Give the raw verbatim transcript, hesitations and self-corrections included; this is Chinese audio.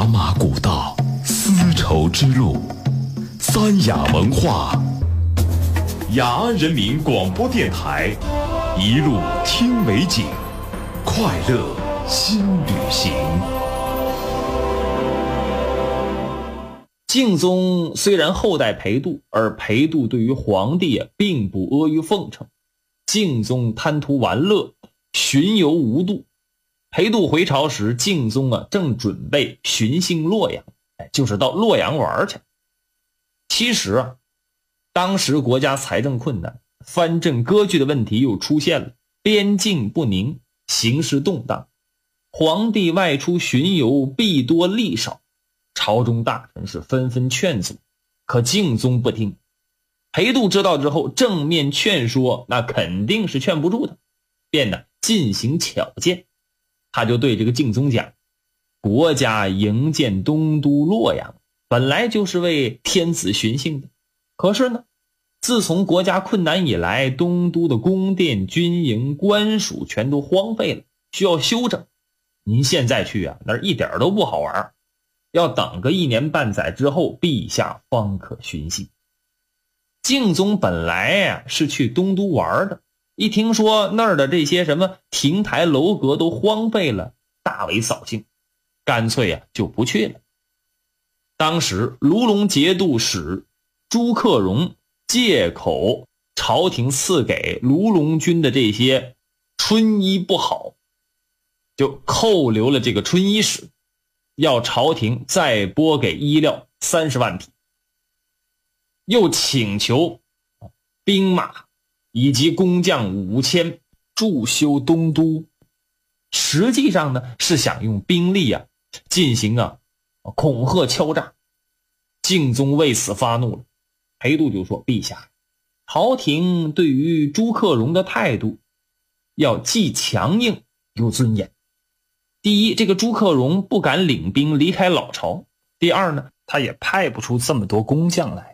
茶马古道，丝绸之路，三雅文化，雅安人民广播电台，一路听美景，快乐新旅行。 敬宗虽然后代裴度，而裴度对于皇帝啊并不阿谀奉承。敬宗贪图玩乐，巡游无度。裴度回朝时，敬宗啊正准备巡幸洛阳，哎，就是到洛阳玩去。其实啊，当时国家财政困难，藩镇割据的问题又出现了，边境不宁，形势动荡。皇帝外出巡游，弊多利少，朝中大臣是纷纷劝阻，可敬宗不听。裴度知道之后，正面劝说那肯定是劝不住的，便呢进行巧谏。他就对这个敬宗讲，国家营建东都洛阳，本来就是为天子巡幸的。可是呢，自从国家困难以来，东都的宫殿、军营、官署全都荒废了，需要修整。您现在去啊，那一点都不好玩，要等个一年半载之后，陛下方可巡幸。敬宗本来呀、啊、是去东都玩的，一听说那儿的这些什么亭台楼阁都荒废了，大为扫兴，干脆呀、啊、就不去了。当时卢龙节度使朱克融借口朝廷赐给卢龙军的这些春衣不好，就扣留了这个春衣使，要朝廷再拨给衣料三十万匹，又请求兵马以及工匠五千驻修东都。实际上呢，是想用兵力啊进行啊恐吓敲诈。敬宗为此发怒了，裴度就说：陛下，朝廷对于朱克融的态度要既强硬又尊严。第一，这个朱克融不敢领兵离开老巢；第二呢，他也派不出这么多工匠来。